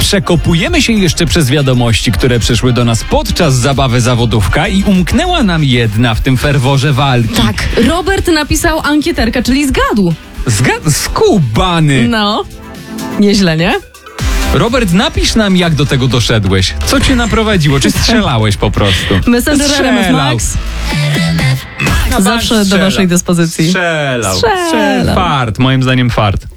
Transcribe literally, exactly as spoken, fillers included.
Przekopujemy się jeszcze przez wiadomości, które przyszły do nas podczas zabawy zawodówka i umknęła nam jedna w tym ferworze walki. Tak, Robert napisał ankieterkę, czyli zgadł. Zgad... Skubany! No, nieźle, nie? Robert, napisz nam, jak do tego doszedłeś. Co cię naprowadziło? Czy strzelałeś po prostu? Messenger R M F Max. No, Zawsze do strzela. waszej dyspozycji. Strzelał. Strzelał. Fart, moim zdaniem fart.